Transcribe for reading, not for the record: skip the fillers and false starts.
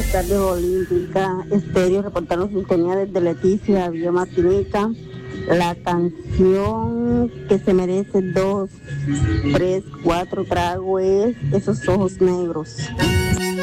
tardes, Olímpica Estéreo, reportando sintonía desde Leticia, Villa Martinica. La canción que se merece 2, 3, 4 tragos es Esos Ojos Negros.